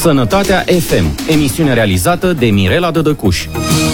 Sănătatea FM, emisiune realizată de Mirela Dădăcuș.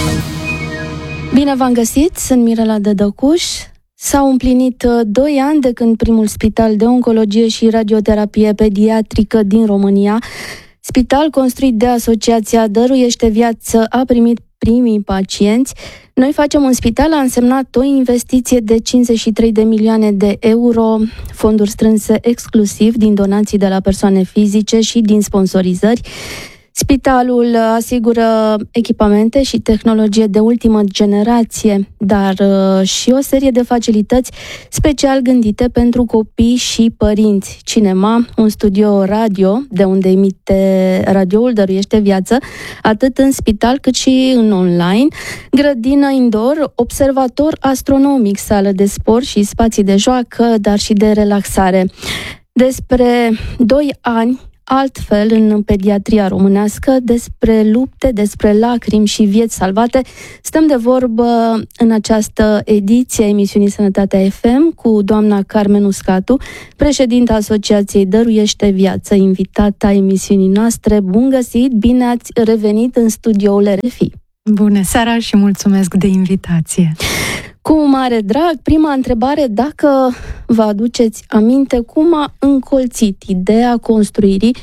Bine v-am găsit, sunt Mirela Dădăcuș. S-au împlinit 2 ani de când primul spital de oncologie și radioterapie pediatrică din România, spital construit de Asociația Dăruiește Viață, a primit primii pacienți. Noi facem un spital a însemnat o investiție de 53 de milioane de euro, fonduri strânse exclusiv din donații de la persoane fizice și din sponsorizări. Spitalul asigură echipamente și tehnologie de ultimă generație, dar și o serie de facilități special gândite pentru copii și părinți. Cinema, un studio radio, de unde emite radioul Dăruiește Viață, atât în spital cât și în online, grădină indoor, observator astronomic, sală de sport și spații de joacă, dar și de relaxare. Despre 2 ani altfel în pediatria românească, despre lupte, despre lacrimi și vieți salvate, stăm de vorbă în această ediție a emisiunii Sănătatea FM cu doamna Carmen Uscatu, președinta Asociației Dăruiește Viață, invitata emisiunii noastre. Bun găsit, bine ați revenit în studioul RFI. Bună seara și mulțumesc de invitație. Cu mare drag, prima întrebare, dacă vă aduceți aminte, cum a încolțit ideea construirii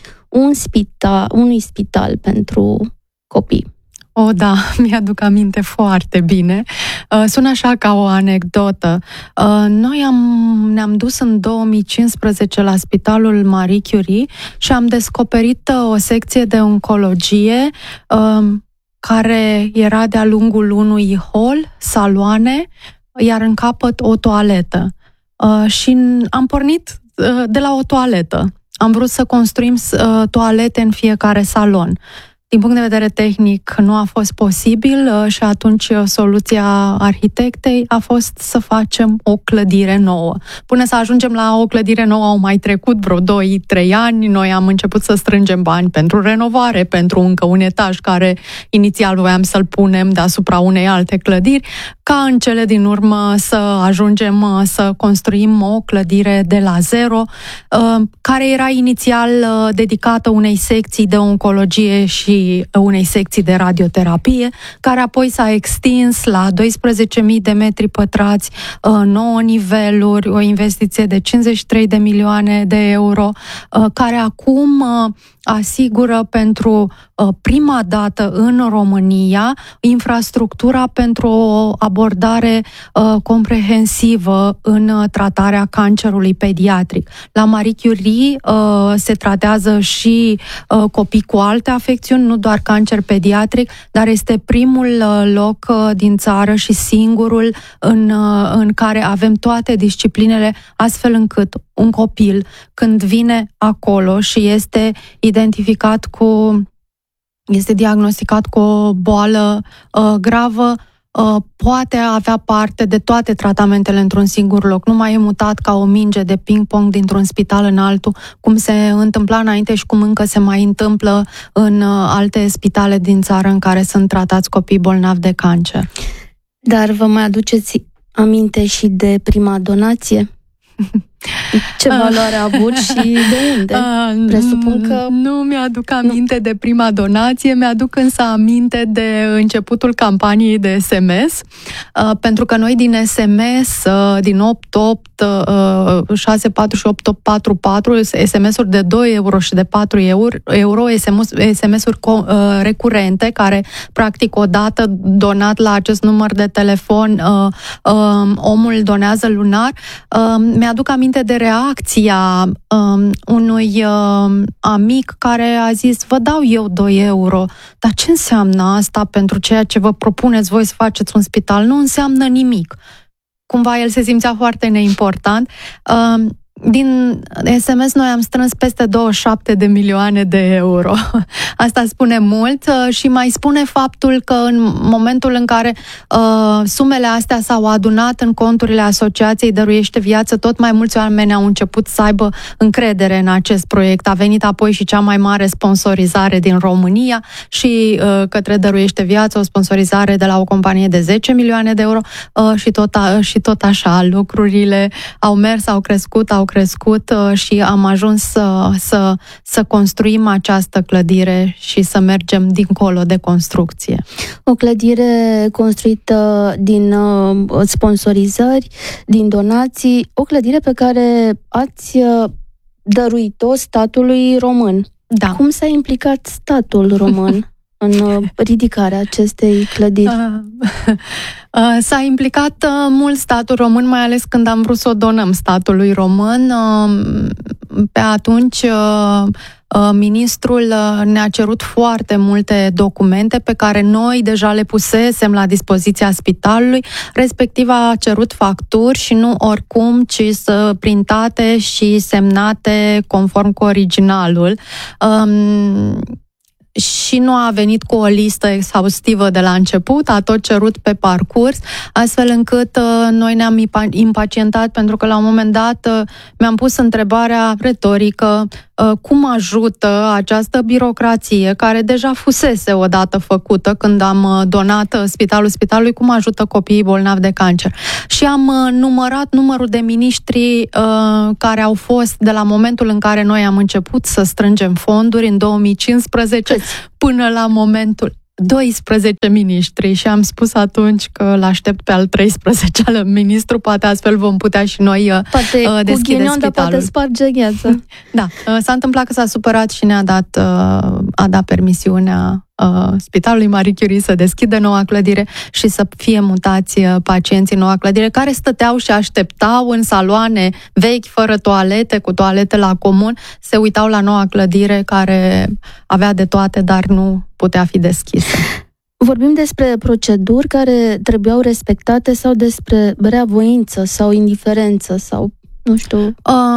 unui spital pentru copii? O, da, mi-aduc aminte foarte bine. Sună așa ca o anecdotă. Noi ne-am dus în 2015 la Spitalul Marie Curie și am descoperit o secție de oncologie care era de-a lungul unui hol, saloane, iar în capăt o toaletă. Și am pornit de la o toaletă. Am vrut să construim toalete în fiecare salon. Din punct de vedere tehnic nu a fost posibil și atunci soluția arhitectei a fost să facem o clădire nouă. Până să ajungem la o clădire nouă au mai trecut vreo 2-3 ani. Noi am început să strângem bani pentru renovare, pentru încă un etaj care inițial voiam să-l punem deasupra unei alte clădiri, ca în cele din urmă să ajungem să construim o clădire de la zero, care era inițial dedicată unei secții de oncologie și unei secții de radioterapie, care apoi s-a extins la 12.000 de metri pătrați, 9 niveluri, o investiție de 53 de milioane de euro, care acum asigură pentru prima dată în România infrastructura pentru o abordare comprehensivă în tratarea cancerului pediatric. La Marie Curie se tratează și copii cu alte afecțiuni, nu doar cancer pediatric, dar este primul loc din țară și singurul în care avem toate disciplinele, astfel încât un copil, când vine acolo și este diagnosticat cu o boală gravă, poate avea parte de toate tratamentele într-un singur loc. Nu mai e mutat ca o minge de ping-pong dintr-un spital în altul, cum se întâmpla înainte și cum încă se mai întâmplă în alte spitale din țară în care sunt tratați copii bolnavi de cancer. Dar vă mai aduceți aminte și de prima donație? Ce valoare a avut și de unde? Presupun că... Nu mi-aduc aminte de prima donație, mi-aduc însă aminte de începutul campaniei de SMS, pentru că noi din SMS, din 88, 64 și 8844, SMS-uri de 2 euro și de 4 euro, SMS-uri recurente, care practic odată donat la acest număr de telefon, omul donează lunar. Mi-aduc aminte de reacția unui amic care a zis: vă dau eu 2 euro, dar ce înseamnă asta pentru ceea ce vă propuneți voi să faceți un spital? Nu înseamnă nimic. Cumva el se simțea foarte neimportant. Din SMS noi am strâns peste 27 de milioane de euro. Asta spune mult și mai spune faptul că în momentul în care sumele astea s-au adunat în conturile Asociației Dăruiește Viață, tot mai mulți oameni au început să aibă încredere în acest proiect. A venit apoi și cea mai mare sponsorizare din România și către Dăruiește Viață, o sponsorizare de la o companie de 10 milioane de euro și tot așa lucrurile au mers, au crescut crescut și am ajuns să construim această clădire și să mergem dincolo de construcție. O clădire construită din sponsorizări, din donații, o clădire pe care ați dăruit-o statului român. Da. Cum s-a implicat statul român în ridicarea acestei clădiri? S-a implicat mult statul român, mai ales când am vrut să o donăm statului român. Pe atunci ministrul ne-a cerut foarte multe documente pe care noi deja le pusesem la dispoziția spitalului, respectiv a cerut facturi și nu oricum, ci să printate și semnate conform cu originalul. Și nu a venit cu o listă exhaustivă de la început, a tot cerut pe parcurs, astfel încât noi ne-am impacientat, pentru că la un moment dat mi-am pus întrebarea retorică: cum ajută această birocrație, care deja fusese odată făcută când am donat spitalului, cum ajută copiii bolnavi de cancer. Și am numărat numărul de miniștri care au fost de la momentul în care noi am început să strângem fonduri în 2015 până la momentul 12 miniștri, și am spus atunci că l-aștept pe al 13-lea ministru, poate astfel vom putea și noi deschide spitalul. Poate sparge gheața. Da, s-a întâmplat că s-a supărat și a dat permisiunea Spitalului Marie Curie să deschidă noua clădire și să fie mutați pacienții în noua clădire, care stăteau și așteptau în saloane vechi, fără toalete, cu toalete la comun, se uitau la noua clădire care avea de toate, dar nu putea fi deschisă. Vorbim despre proceduri care trebuiau respectate sau despre reavoință sau indiferență sau... Nu știu.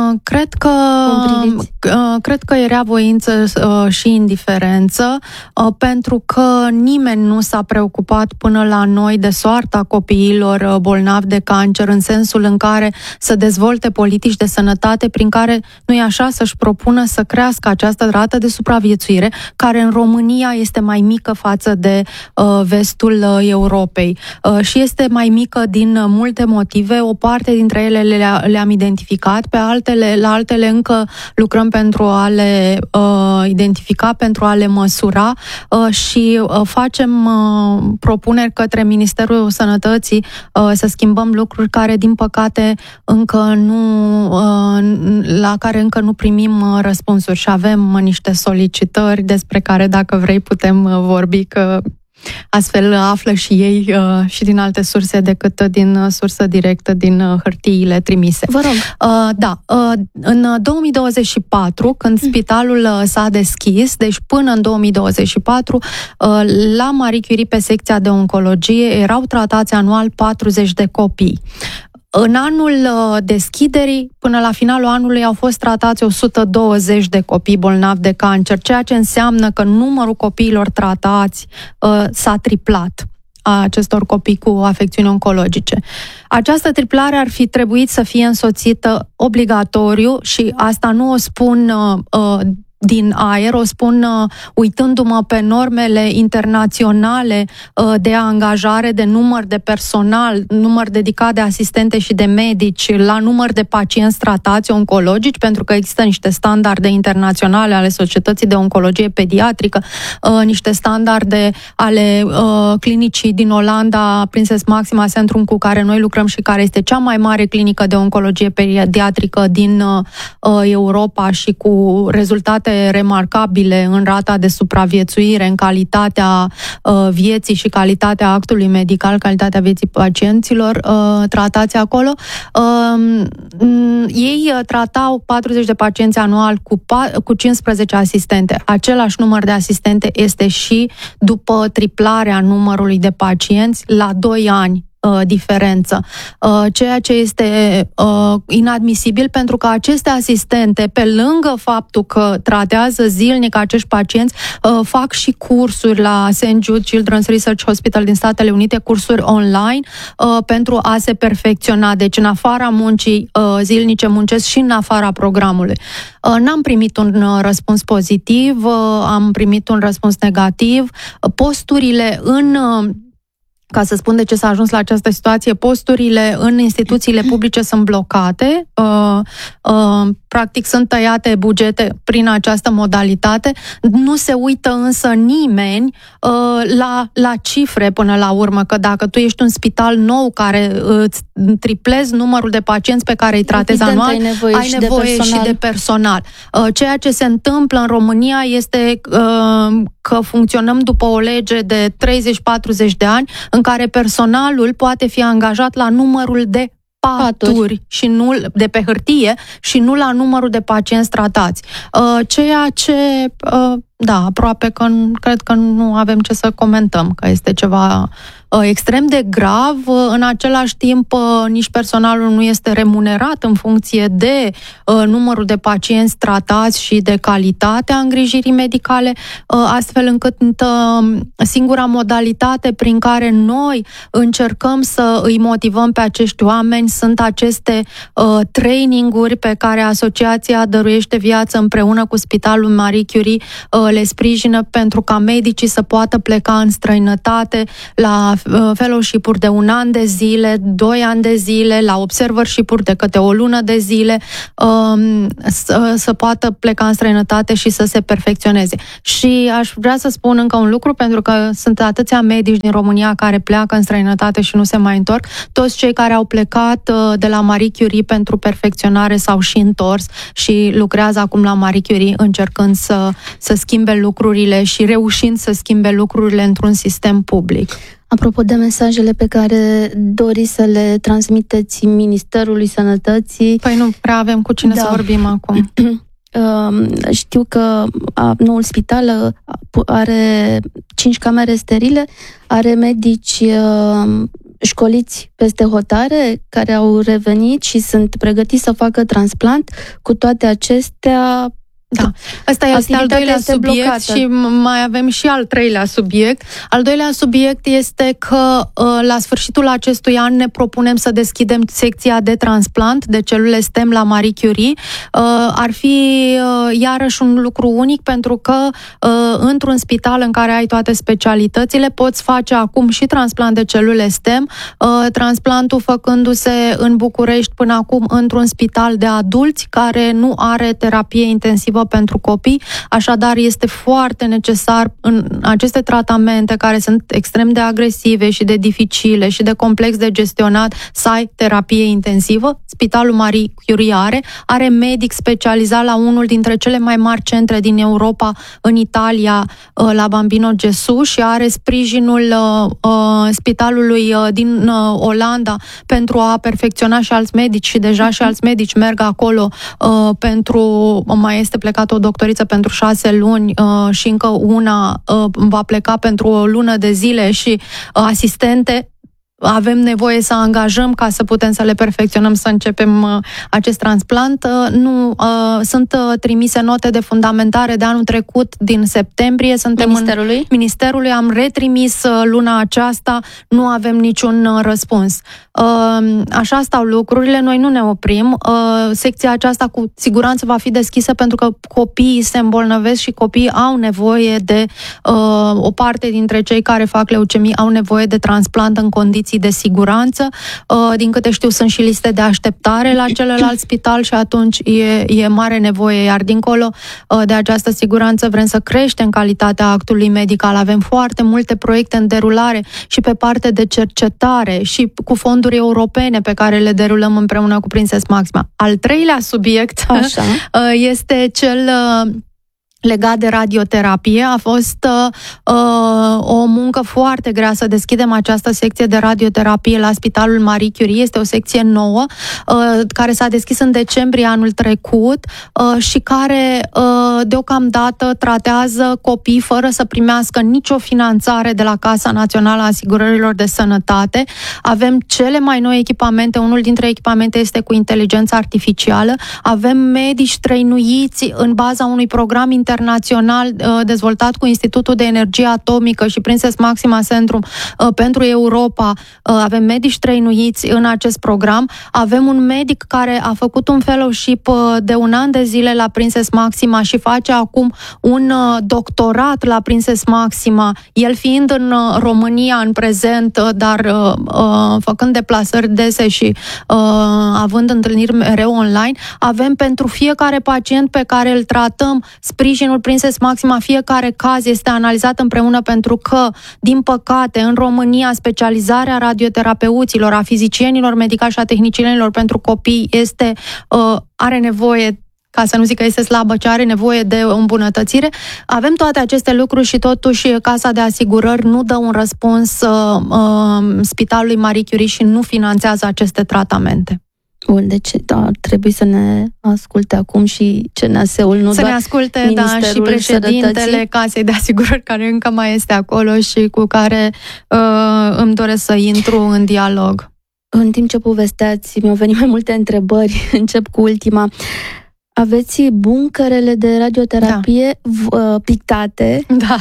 Cred că era voință și indiferență, pentru că nimeni nu s-a preocupat până la noi de soarta copiilor bolnavi de cancer, în sensul în care să dezvolte politici de sănătate prin care, nu-i așa, să-și propună să crească această rată de supraviețuire, care în România este mai mică față de vestul Europei. Și este mai mică din multe motive. O parte dintre ele le-am identificat, pe la altele încă lucrăm pentru a le identifica, pentru a le măsura și facem propuneri către Ministerul Sănătății să schimbăm lucruri care, din păcate, la care încă nu primim răspunsuri, și avem niște solicitări despre care, dacă vrei, putem vorbi, că astfel află și ei și din alte surse decât din sursă directă, din hârtiile trimise. Vă rog. În 2024, când spitalul s-a deschis, deci până în 2024, la Marie Curie, pe secția de oncologie, erau tratați anual 40 de copii. În anul deschiderii, până la finalul anului, au fost tratați 120 de copii bolnavi de cancer, ceea ce înseamnă că numărul copiilor tratați s-a triplat, a acestor copii cu afecțiuni oncologice. Această triplare ar fi trebuit să fie însoțită obligatoriu, și asta nu o spun din aer, o spun uitându-mă pe normele internaționale de angajare, de număr de personal, număr dedicat de asistente și de medici la număr de pacienți tratați oncologici, pentru că există niște standarde internaționale ale Societății de Oncologie Pediatrică, niște standarde ale clinicii din Olanda, Prinses Maxima Centrum, cu care noi lucrăm și care este cea mai mare clinică de oncologie pediatrică din Europa, și cu rezultate remarcabile în rata de supraviețuire, în calitatea vieții și calitatea actului medical, calitatea vieții pacienților tratați acolo. Ei tratau 40 de pacienți anual cu 15 asistente. Același număr de asistente este și după triplarea numărului de pacienți la 2 ani diferență, ceea ce este inadmisibil, pentru că aceste asistente, pe lângă faptul că tratează zilnic acești pacienți, fac și cursuri la St. Jude Children's Research Hospital din Statele Unite, cursuri online pentru a se perfecționa. Deci, în afara muncii zilnice, muncesc și în afara programului. N-am primit un răspuns pozitiv, am primit un răspuns negativ. Posturile în ca să spun de ce s-a ajuns la această situație, posturile în instituțiile publice sunt blocate, practic sunt tăiate bugete prin această modalitate. Nu se uită însă nimeni la cifre până la urmă, că dacă tu ești un spital nou care îți triplezi numărul de pacienți pe care îi tratezi anual, ai nevoie și de personal. Ceea ce se întâmplă în România este că funcționăm după o lege de 30-40 de ani în care personalul poate fi angajat la numărul de paturi și nu de pe hârtie și nu la numărul de pacienți tratați. Ceea ce aproape că cred că nu avem ce să comentăm, că este ceva extrem de grav. În același timp, nici personalul nu este remunerat în funcție de numărul de pacienți tratați și de calitatea îngrijirii medicale, astfel încât singura modalitate prin care noi încercăm să îi motivăm pe acești oameni sunt aceste traininguri pe care Asociația Dăruiește Viață împreună cu Spitalul Marie Curie le sprijină pentru ca medicii să poată pleca în străinătate la fellowship-uri de 1 an de zile, 2 ani de zile, la observership-uri de câte o lună de zile, să poată pleca în străinătate și să se perfecționeze. Și aș vrea să spun încă un lucru, pentru că sunt atâția medici din România care pleacă în străinătate și nu se mai întorc. Toți cei care au plecat de la Marie Curie pentru perfecționare s-au și întors și lucrează acum la Marie Curie încercând să schimbe lucrurile și reușind să schimbe lucrurile într-un sistem public. Apropo de mesajele pe care doriți să le transmiteți Ministerului Sănătății... Păi nu prea avem cu cine să vorbim acum. Știu că noul spital are 5 camere sterile, are medici școliți peste hotare care au revenit și sunt pregătiți să facă transplant. Cu toate acestea... Da, ăsta este al doilea subiect blocată. Și mai avem și al treilea subiect. Al doilea subiect este că la sfârșitul acestui an ne propunem să deschidem secția de transplant de celule STEM la Marie Curie. Ar fi iarăși un lucru unic, pentru că într-un spital în care ai toate specialitățile poți face acum și transplant de celule STEM, transplantul făcându-se în București până acum într-un spital de adulți care nu are terapie intensivă pentru copii, așadar este foarte necesar în aceste tratamente care sunt extrem de agresive și de dificile și de complex de gestionat să ai terapie intensivă. Spitalul Marie Curie are medic specializat la unul dintre cele mai mari centre din Europa, în Italia, la Bambino Gesù, și are sprijinul spitalului din Olanda pentru a perfecționa și alți medici și deja și alți medici merg acolo mai este plecat o doctoriță pentru 6 luni și încă una va pleca pentru o lună de zile și asistente. Avem nevoie să angajăm ca să putem să le perfecționăm, să începem acest transplant. Sunt trimise note de fundamentare de anul trecut, din septembrie. Suntem Ministerului. Am retrimis luna aceasta, nu avem niciun răspuns. Așa stau lucrurile, noi nu ne oprim. Secția aceasta cu siguranță va fi deschisă pentru că copiii se îmbolnăvesc și copiii au nevoie de o parte dintre cei care fac leucemie au nevoie de transplant în condiții de siguranță. Din câte știu, sunt și liste de așteptare la celălalt spital și atunci e mare nevoie, iar dincolo de această siguranță vrem să creștem calitatea actului medical. Avem foarte multe proiecte în derulare și pe parte de cercetare și cu fonduri europene pe care le derulăm împreună cu Prinses Maxima. Al treilea subiect este cel legat de radioterapie. A fost o muncă foarte grea să deschidem această secție de radioterapie la Spitalul Marie Curie. Este o secție nouă care s-a deschis în decembrie anul trecut și care deocamdată tratează copii fără să primească nicio finanțare de la Casa Națională a Asigurărilor de Sănătate. Avem cele mai noi echipamente. Unul dintre echipamente este cu inteligență artificială. Avem medici trăinuiți în baza unui program internațional internațional dezvoltat cu Institutul de Energie Atomică și Prinses Maxima Centrum pentru Europa. Avem medici trăinuiți în acest program. Avem un medic care a făcut un fellowship de 1 an de zile la Prinses Maxima și face acum un doctorat la Prinses Maxima, el fiind în România în prezent, dar făcând deplasări dese și având întâlniri mereu online. Avem pentru fiecare pacient pe care îl tratăm sprijinul Prinses Maxima, fiecare caz este analizat împreună, pentru că, din păcate, în România specializarea radioterapeuților, a fizicienilor medicali și a tehnicienilor pentru copii are nevoie, ca să nu zic că este slabă, ci are nevoie de o îmbunătățire. Avem toate aceste lucruri și totuși Casa de Asigurări nu dă un răspuns Spitalului Marie Curie și nu finanțează aceste tratamente. Bun, deci trebuie să ne asculte acum și CNAS-ul, nu să doar ne asculte, și președintele Sănătății. Casei de Asigurări, care încă mai este acolo și cu care îmi doresc să intru în dialog. În timp ce povesteați, mi-au venit mai multe întrebări. Încep cu ultima. Aveți buncărele de radioterapie pictate? Da.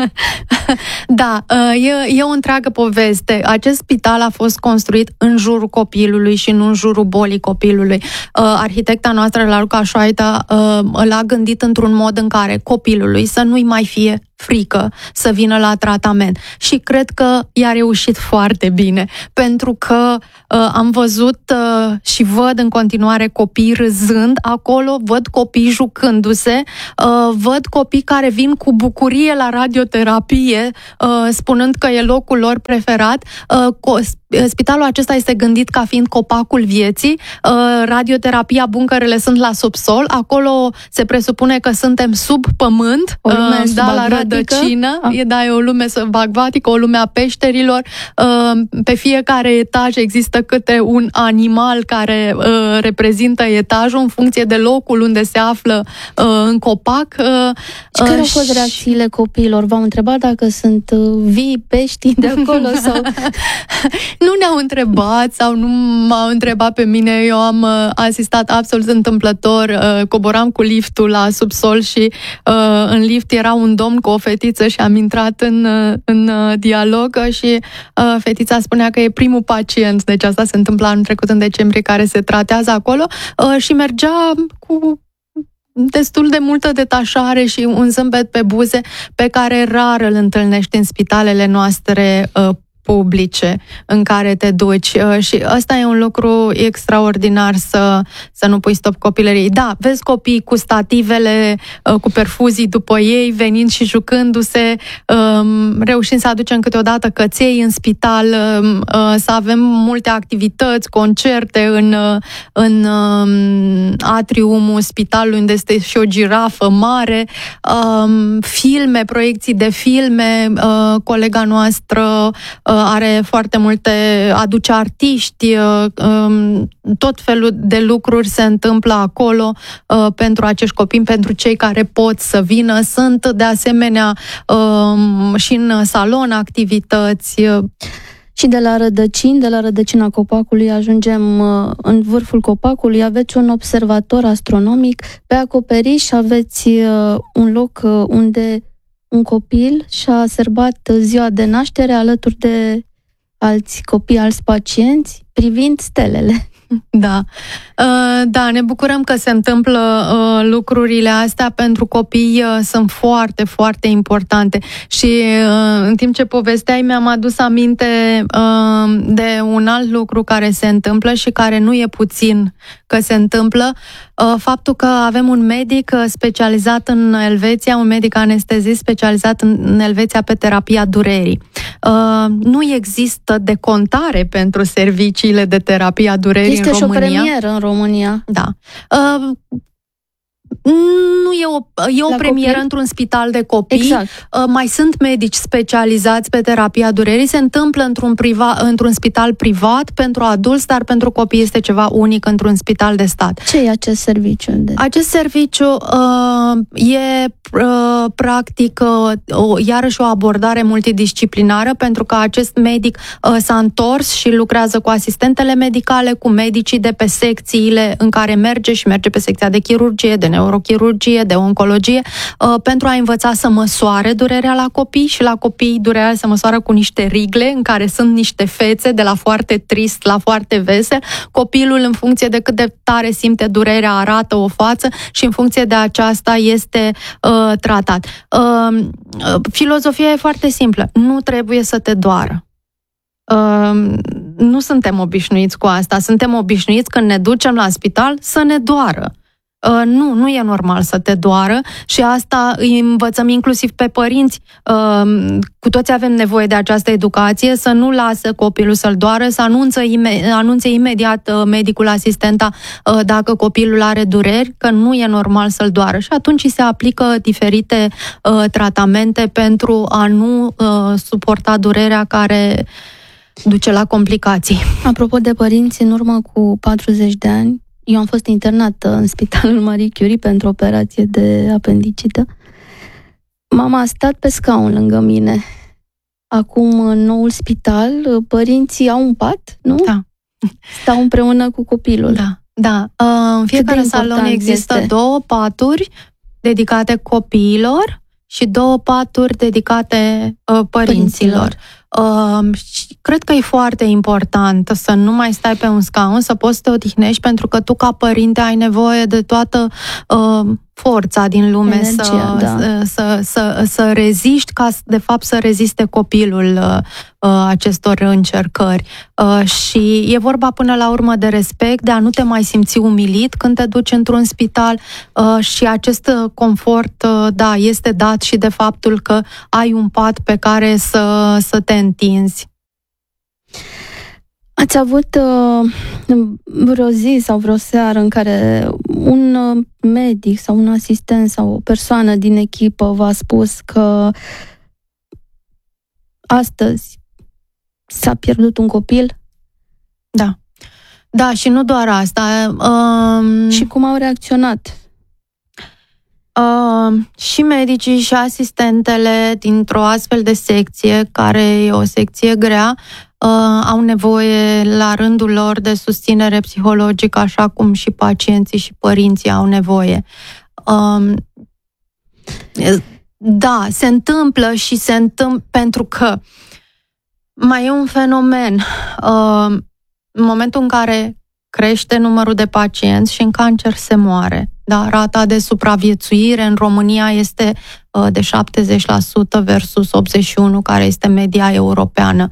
Da, e o întreagă poveste. Acest spital a fost construit în jurul copilului și nu în jurul bolii copilului. Arhitecta noastră, Raluca Șoaita, l-a gândit într-un mod în care copilului să nu-i mai fie frică să vină la tratament. Și cred că i-a reușit foarte bine, pentru că am văzut și văd în continuare copii râzând acolo, văd copii jucându-se, văd copii care vin cu bucurie la radioterapie, spunând că e locul lor preferat. Spitalul acesta este gândit ca fiind copacul vieții. Radioterapia, buncărele sunt la subsol. Acolo se presupune că suntem sub pământ, la rădăcină. E o lume acvatică, o lume a peșterilor. Pe fiecare etaj există câte un animal care reprezintă etajul în funcție de locul unde se află în copac. Și care au fost reacțiile copiilor? V-am întrebat dacă sunt vii peștii de acolo sau... Nu ne-au întrebat sau nu m-au întrebat pe mine. Eu am asistat absolut întâmplător. Coboram cu liftul la subsol și în lift era un domn cu o fetiță și am intrat în dialog și fetița spunea că e primul pacient. Deci asta se întâmpla anul trecut în decembrie, care se tratează acolo și mergea cu destul de multă detașare și un zâmbet pe buze pe care rar îl întâlnești în spitalele noastre publice în care te duci și ăsta e un lucru extraordinar, să nu pui stop copilăriei. Da, vezi copii cu stativele, cu perfuzii după ei, venind și jucându-se, reușind să aducem câteodată căței în spital, să avem multe activități, concerte în atriumul spitalului, unde este și o girafă mare, filme, proiecții de filme. Colega noastră are foarte multe, aduce artiști, tot felul de lucruri se întâmplă acolo pentru acești copii, pentru cei care pot să vină. Sunt de asemenea și în salon activități. Și de la rădăcina copacului ajungem în vârful copacului, aveți un observator astronomic, pe acoperiș aveți un loc unde un copil și-a sărbat ziua de naștere alături de alți copii, alți pacienți, privind stelele. Da. Da, ne bucurăm că se întâmplă lucrurile astea, pentru copii sunt foarte, foarte importante. Și în timp ce povesteai, mi-am adus aminte de un alt lucru care se întâmplă și care nu e puțin că se întâmplă. Faptul că avem un medic specializat în Elveția, un medic anestezist specializat în Elveția pe terapia durerii. Nu există decontare pentru serviciile de terapie a durerii este în România. Este și o premieră în România. Da. Nu e o premieră copii? Într-un spital de copii. Exact. Mai sunt medici specializați pe terapia durerii. Se întâmplă într-un spital privat pentru adulți, dar pentru copii este ceva unic într-un spital de stat. Ce e acest serviciu? Acest serviciu e practic iarăși o abordare multidisciplinară, pentru că acest medic s-a întors și lucrează cu asistentele medicale, cu medicii de pe secțiile în care merge, și merge pe secția de chirurgie, de neurochirurgie, de oncologie, pentru a învăța să măsoare durerea la copii și la copii durerea se măsoară cu niște rigle în care sunt niște fețe de la foarte trist la foarte vesel. Copilul, în funcție de cât de tare simte durerea, arată o față și în funcție de aceasta este tratat. Filozofia e foarte simplă. Nu trebuie să te doară. Nu suntem obișnuiți cu asta. Suntem obișnuiți când ne ducem la spital să ne doară. Nu e normal să te doară și asta îi învățăm inclusiv pe părinți. Cu toți avem nevoie de această educație, să nu lasă copilul să-l doară, să anunțe imediat medicul, asistenta, dacă copilul are dureri, că nu e normal să-l doară. Și atunci se aplică diferite tratamente pentru a nu suporta durerea care duce la complicații. Apropo de părinți, în urmă cu 40 de ani, eu am fost internată în Spitalul Marie Curie pentru operație de apendicită. Mama a stat pe scaun lângă mine. Acum, în noul spital, părinții au un pat, nu? Da. Stau împreună cu copilul. Da. În fiecare salon există 2 paturi dedicate copiilor și 2 paturi dedicate părinților. Cred că e foarte important să nu mai stai pe un scaun, să poți să te odihnești, pentru că tu ca părinte ai nevoie de toată forța din lume, energia, să reziști, ca de fapt să reziste copilul acestor încercări. Și e vorba până la urmă de respect, de a nu te mai simți umilit când te duci într-un spital și acest confort, este dat și de faptul că ai un pat pe care să te întinzi. Ați avut vreo zi sau vreo seară în care un medic sau un asistent sau o persoană din echipă v-a spus că astăzi s-a pierdut un copil? Da, și nu doar asta. Și cum au reacționat? Și medicii și asistentele dintr-o astfel de secție, care e o secție grea, au nevoie la rândul lor de susținere psihologică, așa cum și pacienții și părinții au nevoie. Da, se întâmplă și se întâmplă pentru că mai e un fenomen. În momentul în care crește numărul de pacienți și în cancer se moare. Da, rata de supraviețuire în România este de 70% versus 81%, care este media europeană.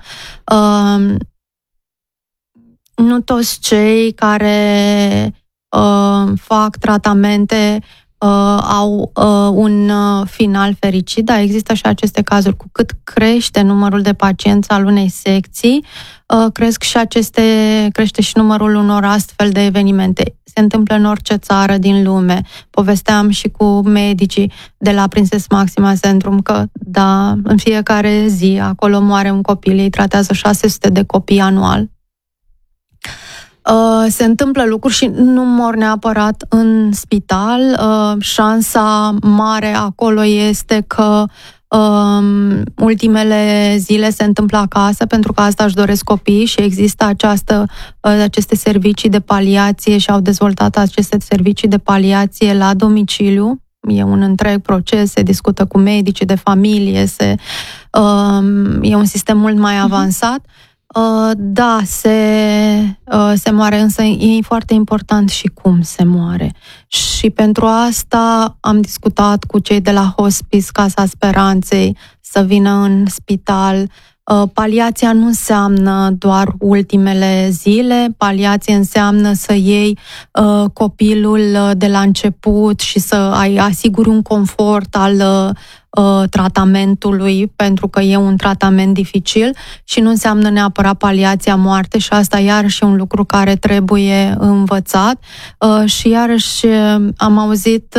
Nu toți cei care fac tratamente au un final fericit, dar există și aceste cazuri. Cu cât crește numărul de pacienți al unei secții, crește și numărul unor astfel de evenimente. Se întâmplă în orice țară din lume. Povesteam și cu medicii de la Prinses Maxima Centrum că, da, în fiecare zi acolo moare un copil, ei tratează 600 de copii anual. Se întâmplă lucruri și nu mor neapărat în spital. Șansa mare acolo este că ultimele zile se întâmplă acasă, pentru că asta își doresc copiii și există aceste servicii de paliație și au dezvoltat aceste servicii de paliație la domiciliu. E un întreg proces, se discută cu medicii de familie, e un sistem mult mai avansat. Da, se moare, însă e foarte important și cum se moare. Și pentru asta am discutat cu cei de la Hospice Casa Speranței să vină în spital. Paliația nu înseamnă doar ultimele zile, paliația înseamnă să iei copilul de la început și să asiguri un confort al tratamentului, pentru că e un tratament dificil și nu înseamnă neapărat paliația moarte și asta iarăși e un lucru care trebuie învățat. Și iarăși am auzit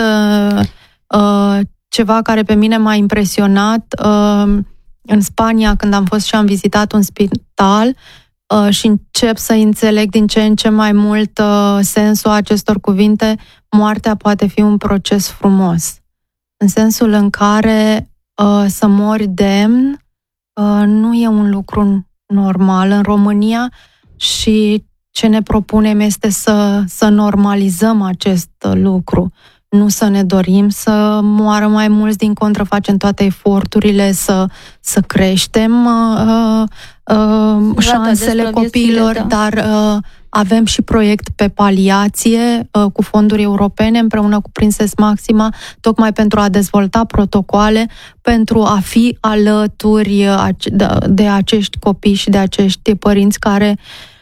ceva care pe mine m-a impresionat. În Spania, când am fost și am vizitat un spital și încep să înțeleg din ce în ce mai mult sensul acestor cuvinte, moartea poate fi un proces frumos. În sensul în care să mori demn nu e un lucru normal în România și ce ne propunem este să normalizăm acest lucru nu să ne dorim să moară mai mulți, din contră facem toate eforturile să creștem șansele copiilor, dar avem și proiect pe paliație cu fonduri europene împreună cu Prinses Maxima, tocmai pentru a dezvolta protocoale, pentru a fi alături de acești copii și de acești părinți care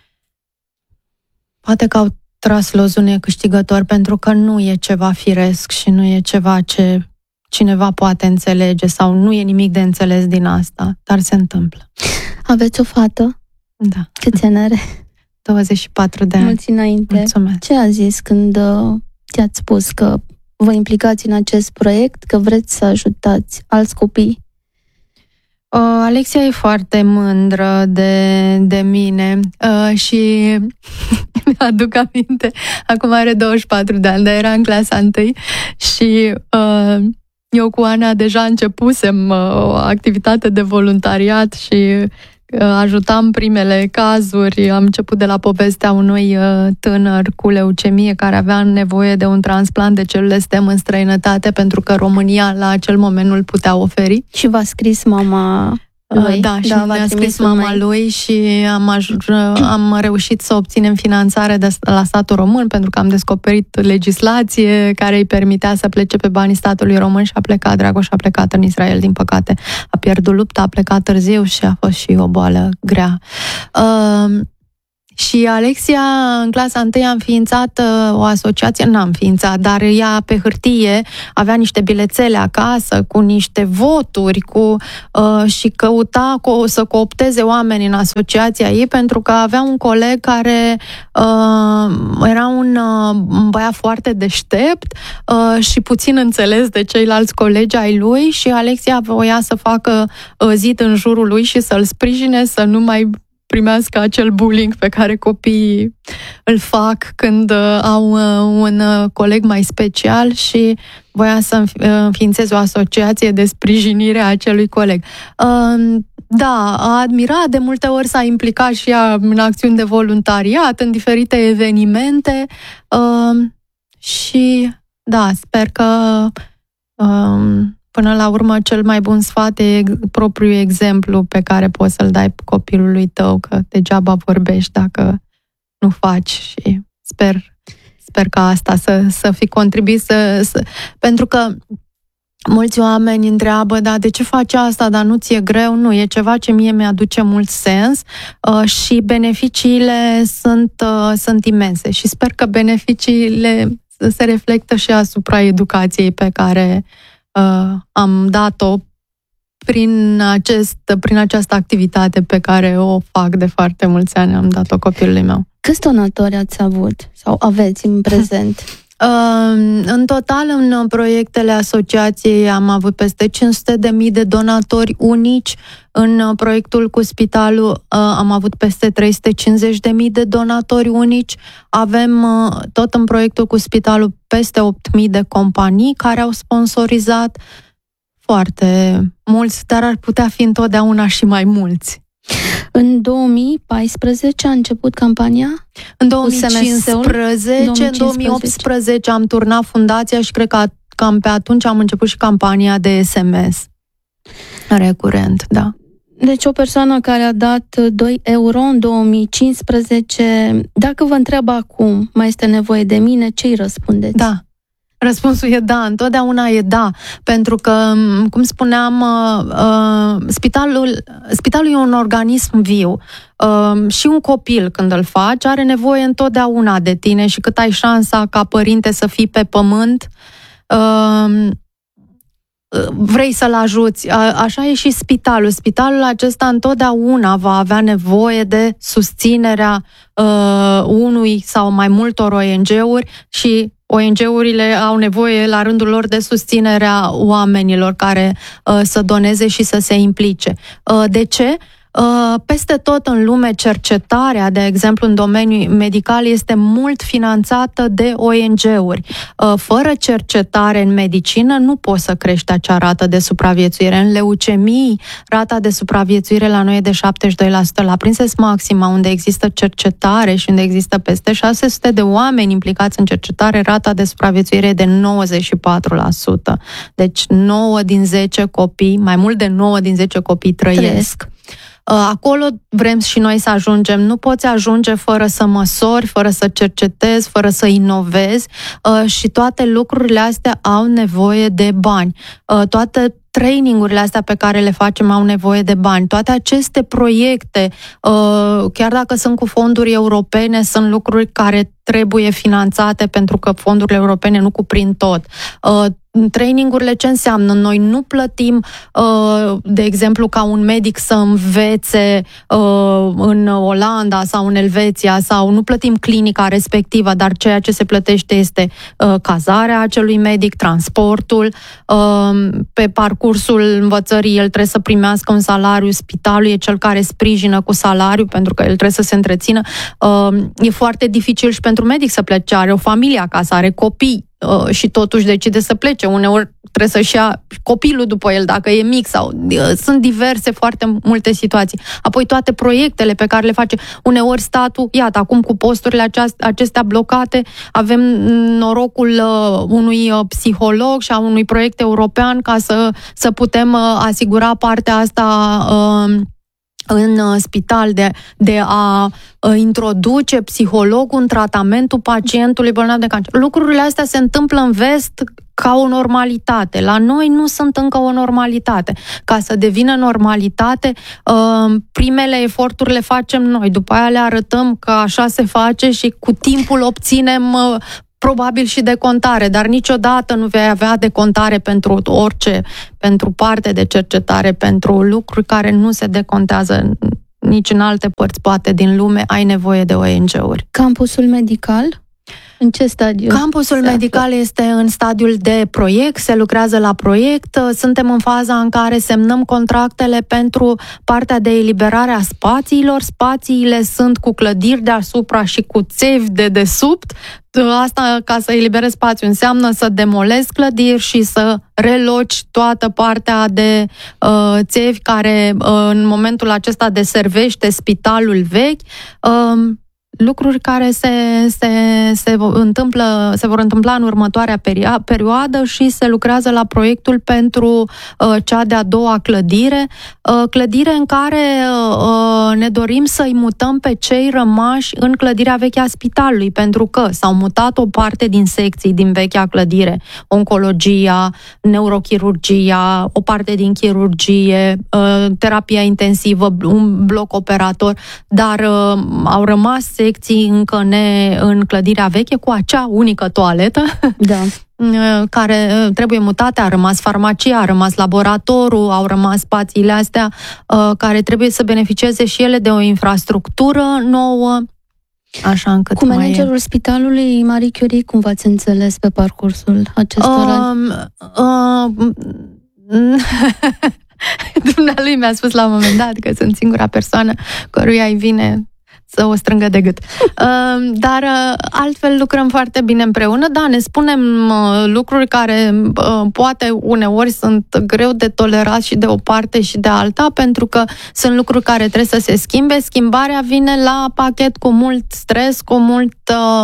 poate că au tras lozul necâștigător, pentru că nu e ceva firesc și nu e ceva ce cineva poate înțelege sau nu e nimic de înțeles din asta, dar se întâmplă. Aveți o fată? Da. Câți ani are? 24 de ani. Mulți înainte. Mulțumesc. Ce a zis când ți-ați spus că vă implicați în acest proiect, că vreți să ajutați alți copii? Alexia e foarte mândră de mine și mi-aduc aminte, acum are 24 de ani, dar era în clasa 1 și eu cu Ana deja începusem o activitate de voluntariat și ajutam primele cazuri. Am început de la povestea unui tânăr cu leucemie care avea nevoie de un transplant de celule stem în străinătate, pentru că România la acel moment nu îl putea oferi. Și v-a scris mama lui. Da, și mi-a scris mama lui și am reușit să obținem finanțare de la statul român, pentru că am descoperit legislație care îi permitea să plece pe banii statului român și a plecat. Dragoș a plecat în Israel, din păcate. A pierdut lupta, a plecat târziu și a fost și o boală grea. Și Alexia, în clasa 1, a înființat o asociație, n-a înființat, dar ea pe hârtie avea niște bilețele acasă cu niște voturi și căuta să coopteze oameni în asociația ei, pentru că avea un coleg care era un băiat foarte deștept și puțin înțeles de ceilalți colegi ai lui, și Alexia voia să facă zid în jurul lui și să-l sprijine să nu mai primească acel bullying pe care copiii îl fac când au un coleg mai special, și voia să înființeze o asociație de sprijinire a acelui coleg. Da, a admirat, de multe ori s-a implicat și ea în acțiuni de voluntariat, în diferite evenimente și da, sper că până la urmă, cel mai bun sfat e propriul exemplu pe care poți să-l dai copilului tău, că degeaba vorbești dacă nu faci, și sper că asta să fi contribuit pentru că mulți oameni întreabă, da, de ce faci asta, dar nu ți-e greu? Nu, e ceva ce mie mi-aduce mult sens și beneficiile sunt imense, și sper că beneficiile se reflectă și asupra educației pe care am dat-o prin această activitate pe care o fac de foarte mulți ani. Am dat-o copilului meu. Câți donatori ați avut sau aveți în prezent? În total, în proiectele asociației am avut peste 500.000 de donatori unici. În proiectul cu spitalul am avut peste 350.000 de donatori unici. Avem tot în proiectul cu spitalul peste 8.000 de companii care au sponsorizat. Foarte mulți, dar ar putea fi întotdeauna și mai mulți. În 2014 a început campania? În 2015, în 2018 am turnat fundația și cred că cam pe atunci am început și campania de SMS. Recurent, da. Deci o persoană care a dat 2 euro în 2015, dacă vă întreabă acum, mai este nevoie de mine, ce îi răspundeți? Da. Răspunsul e da, întotdeauna e da, pentru că, cum spuneam, spitalul e un organism viu și un copil, când îl faci, are nevoie întotdeauna de tine, și cât ai șansa ca părinte să fii pe pământ, vrei să-l ajuți. Așa e și spitalul. Spitalul acesta întotdeauna va avea nevoie de susținerea unui sau mai multor ONG-uri, și ONG-urile au nevoie la rândul lor de susținerea oamenilor care să doneze și să se implice. De ce? Peste tot în lume, cercetarea, de exemplu, în domeniul medical, este mult finanțată de ONG-uri. Fără cercetare în medicină, nu poți să crești acea rată de supraviețuire. În leucemii, rata de supraviețuire la noi e de 72%. La Prinses Maxima, unde există cercetare și unde există peste 600 de oameni implicați în cercetare, rata de supraviețuire e de 94%. Deci 9 din 10 copii, mai mult de 9 din 10 copii trăiesc. Acolo vrem și noi să ajungem. Nu poți ajunge fără să măsori, fără să cercetezi, fără să inovezi, și toate lucrurile astea au nevoie de bani. Toate trainingurile astea pe care le facem au nevoie de bani. Toate aceste proiecte, chiar dacă sunt cu fonduri europene, sunt lucruri care trebuie finanțate pentru că fondurile europene nu cuprind tot. Trainingurile ce înseamnă? Noi nu plătim, de exemplu, ca un medic să învețe în Olanda sau în Elveția, sau nu plătim clinica respectivă, dar ceea ce se plătește este cazarea acelui medic, transportul, pe parcursul învățării el trebuie să primească un salariu, spitalul e cel care sprijină cu salariu pentru că el trebuie să se întrețină. E foarte dificil și pentru medic să plece, are o familie acasă, are copii, și totuși decide să plece. Uneori trebuie să-și ia copilul după el dacă e mic sau... Sunt diverse, foarte multe situații. Apoi toate proiectele pe care le face uneori statul, iată, acum cu posturile acestea blocate, avem norocul unui psiholog și a unui proiect european ca să putem asigura partea asta în spital de a introduce psihologul în tratamentul pacientului bolnav de cancer. Lucrurile astea se întâmplă în vest ca o normalitate. La noi nu sunt încă o normalitate. Ca să devină normalitate, primele eforturi le facem noi, după aia le arătăm că așa se face și cu timpul obținem probabil și decontare, dar niciodată nu vei avea decontare pentru orice, pentru parte de cercetare, pentru lucruri care nu se decontează nici în alte părți, poate, din lume, ai nevoie de ONG-uri. Campusul medical? În ce stadiu? Campusul medical este în stadiul de proiect, se lucrează la proiect, suntem în faza în care semnăm contractele pentru partea de eliberare a spațiilor. Spațiile sunt cu clădiri deasupra și cu țevi de desubt. Asta, ca să eliberezi spațiu, înseamnă să demolezi clădiri și să reloci toată partea de țevi care în momentul acesta deservește spitalul vechi. Lucruri care se vor întâmpla în următoarea perioadă și se lucrează la proiectul pentru cea de-a doua clădire în care ne dorim să-i mutăm pe cei rămași în clădirea veche a spitalului, pentru că s-au mutat o parte din secții din vechea clădire, oncologia, neurochirurgia, o parte din chirurgie, terapia intensivă, un bloc operator, dar au rămas secții încă în clădirea veche cu acea unică toaletă, da, care trebuie mutate. A rămas farmacia, a rămas laboratorul, au rămas spațiile astea care trebuie să beneficieze și ele de o infrastructură nouă. Așa încât cu managerul spitalului Marie Curie, cum v-ați înțeles pe parcursul acestor ani? Dumnealui mi-a spus la un moment dat că sunt singura persoană căruia îi vine să o strângă de gât. Dar altfel lucrăm foarte bine împreună. Da, ne spunem lucruri care poate uneori sunt greu de tolerat și de o parte și de alta, pentru că sunt lucruri care trebuie să se schimbe. Schimbarea vine la pachet cu mult stres, cu mult...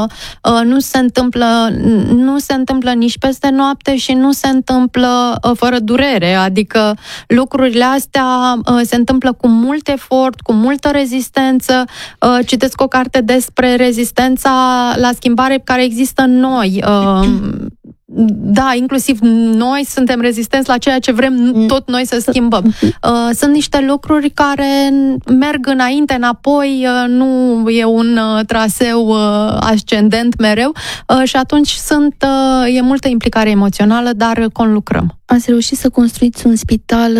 Nu se întâmplă nici peste noapte și nu se întâmplă fără durere. Adică lucrurile astea se întâmplă cu mult efort, cu multă rezistență. Citesc o carte despre rezistența la schimbare care există în noi. Da, inclusiv noi suntem rezistenți la ceea ce vrem tot noi să schimbăm. Sunt niște lucruri care merg înainte, înapoi, nu e un traseu ascendent mereu și atunci e multă implicare emoțională, dar conlucrăm. Ați reușit să construiți un spital,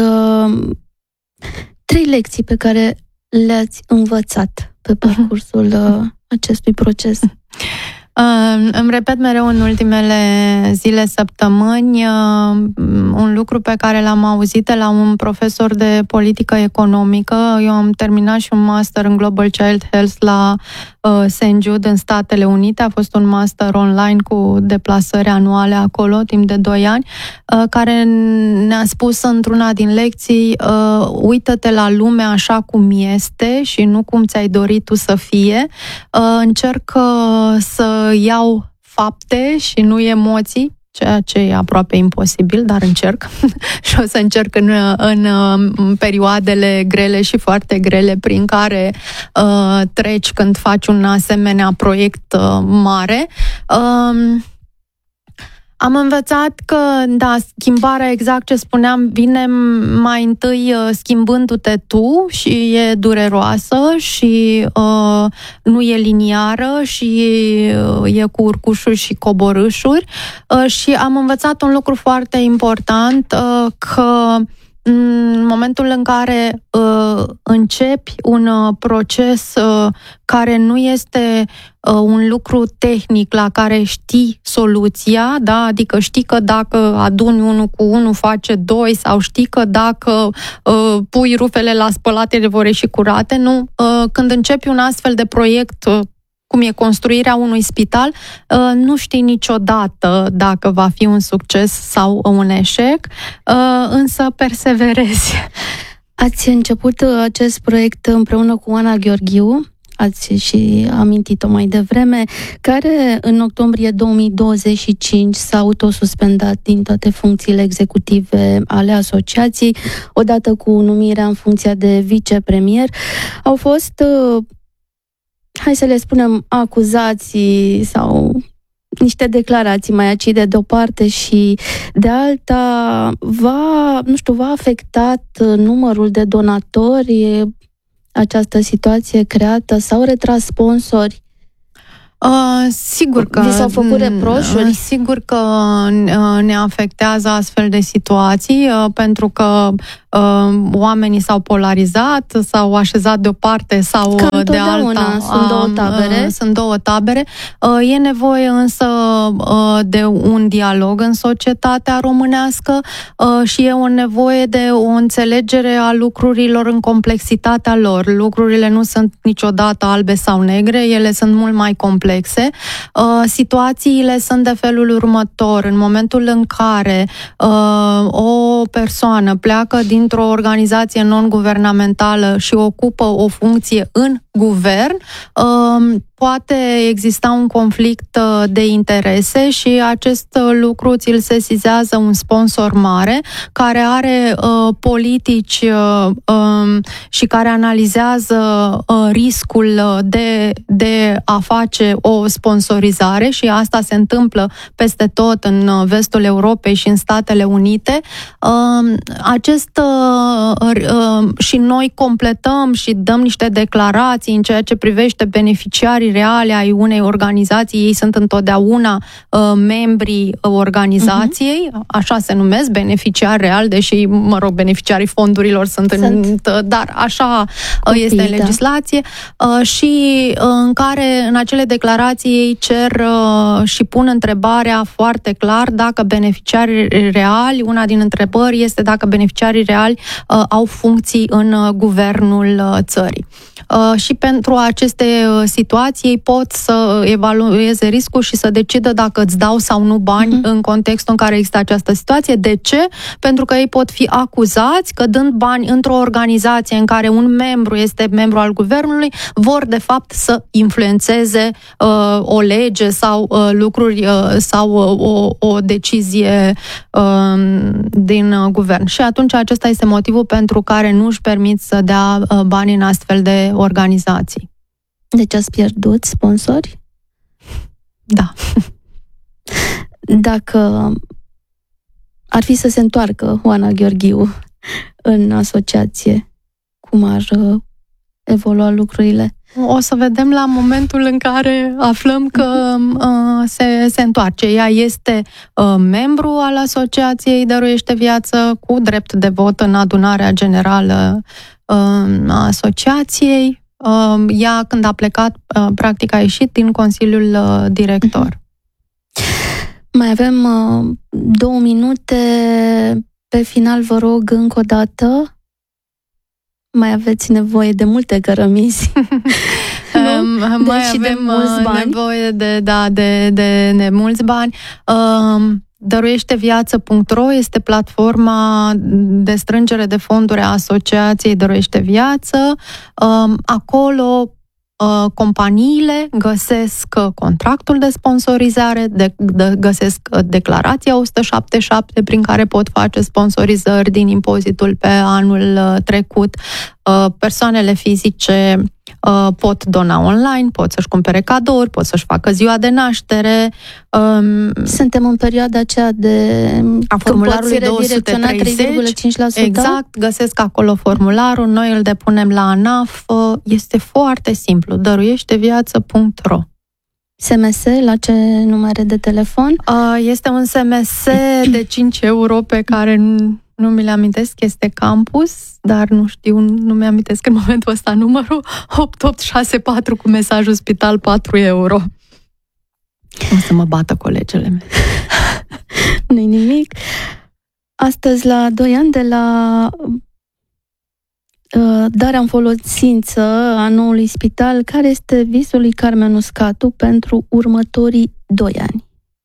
3 lecții pe care le-ați învățat pe parcursul acestui proces. Îmi repet mereu în ultimele zile, săptămâni, un lucru pe care l-am auzit de la un profesor de politică economică. Eu am terminat și un master în Global Child Health la St. Jude în Statele Unite. A fost un master online cu deplasări anuale acolo, timp de 2 ani, care ne-a spus într-una din lecții: uită-te la lume așa cum este și nu cum ți-ai dorit tu să fie. Încerc să iau fapte și nu emoții, ceea ce e aproape imposibil, dar încerc. Și o să încerc în perioadele grele și foarte grele prin care treci când faci un asemenea proiect mare. Am învățat că, da, schimbarea, exact ce spuneam, vine mai întâi schimbându-te tu și e dureroasă și nu e liniară și e cu urcușuri și coborâșuri. Și am învățat un lucru foarte important, că în momentul în care începi un proces care nu este un lucru tehnic la care știi soluția, da? Adică știi că dacă aduni 1 cu 1 face 2 sau știi că dacă pui rufele la spălat ele vor ieși curate, nu? Când începi un astfel de proiect, cum e construirea unui spital, nu știi niciodată dacă va fi un succes sau un eșec, însă perseverezi. Ați început acest proiect împreună cu Oana Gheorghiu, ați și amintit-o mai devreme, care în octombrie 2025 s-a autosuspendat din toate funcțiile executive ale asociației, odată cu numirea în funcția de vicepremier. Au fost, hai să le spunem, acuzații sau niște declarații mai acide de o parte și de alta. V-a afectat numărul de donatori această situație creată? S-au retras sponsori? Sigur că vi s-au făcut reproșuri? Sigur că ne afectează astfel de situații, pentru că oamenii s-au polarizat, s-au așezat de o parte sau de alta. Sunt două tabere. E nevoie însă de un dialog în societatea românească și e o nevoie de o înțelegere a lucrurilor în complexitatea lor. Lucrurile nu sunt niciodată albe sau negre, ele sunt mult mai complexe. Situațiile sunt de felul următor: în momentul în care o persoană pleacă dintr-o organizație non-guvernamentală și ocupă o funcție în guvern, poate exista un conflict de interese și acest lucru ți-l sesizează un sponsor mare care are politici și care analizează riscul de a face o sponsorizare, și asta se întâmplă peste tot în vestul Europei și în Statele Unite. Și noi completăm și dăm niște declarații în ceea ce privește beneficiarii reale ai unei organizații. Ei sunt întotdeauna membrii organizației, așa se numesc, beneficiari real, deși, beneficiarii fondurilor sunt. Dar așa este în legislație, și în care în acele declarații ei cer și pun întrebarea foarte clar dacă beneficiarii reali, una din întrebări este dacă beneficiarii reali au funcții în guvernul țării. Și pentru aceste situații pot să evalueze riscul și să decidă dacă îți dau sau nu bani în contextul în care există această situație. De ce? Pentru că ei pot fi acuzați că, dând bani într-o organizație în care un membru este membru al guvernului, vor de fapt să influențeze o lege sau lucruri sau o decizie din guvern. Și atunci acesta este motivul pentru care nu își permit să dea bani în astfel de organizații. Deci ați pierdut sponsori? Da. Dacă ar fi să se întoarcă Oana Gheorghiu în asociație, cum ar evolua lucrurile? O să vedem la momentul în care aflăm că se întoarce. Ea este membru al Asociației Dăruiește Viață, cu drept de vot în adunarea generală a asociației. Ea, când a plecat, practic a ieșit din Consiliul Director. Mai avem 2 minute. Pe final, vă rog încă o dată, mai aveți nevoie de multe cărămizi. Mai avem nevoie de mulți bani. Dăruieșteviață.ro este platforma de strângere de fonduri a Asociației Dăruiește Viață. Acolo companiile găsesc contractul de sponsorizare, găsesc declarația 177 prin care pot face sponsorizări din impozitul pe anul trecut. Persoanele fizice pot dona online, pot să-și cumpere cadouri, pot să-și facă ziua de naștere. Suntem în perioada aceea a formularului 230. 3,5%. Exact, găsesc acolo formularul, noi îl depunem la ANAF. Este foarte simplu, dăruieșteviață.ro. SMS, la ce numere de telefon? Este un SMS de 5 euro pe care nu mi-l amintesc, este Campus, dar nu mi-amintesc în momentul ăsta numărul, 8864 cu mesajul spital 4 euro. O să mă bată colegele mele. Nu-i nimic. Astăzi, la 2 ani de la darea în folosință a noului spital, care este visul lui Carmen Uscatu pentru următorii 2 ani?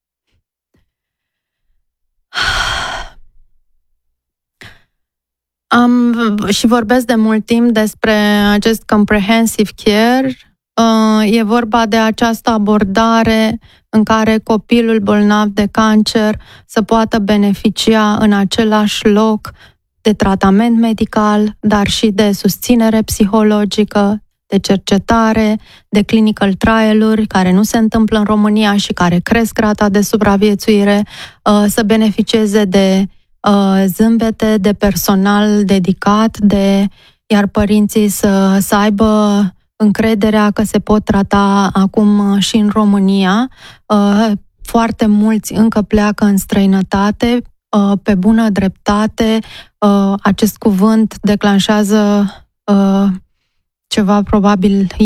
Și vorbesc de mult timp despre acest comprehensive care. E vorba de această abordare în care copilul bolnav de cancer să poată beneficia în același loc de tratament medical, dar și de susținere psihologică, de cercetare, de clinical trial-uri care nu se întâmplă în România și care cresc rata de supraviețuire, să beneficieze de zâmbete, de personal dedicat, iar părinții să aibă încrederea că se pot trata acum și în România. Foarte mulți încă pleacă în străinătate, pe bună dreptate. Acest cuvânt declanșează ceva probabil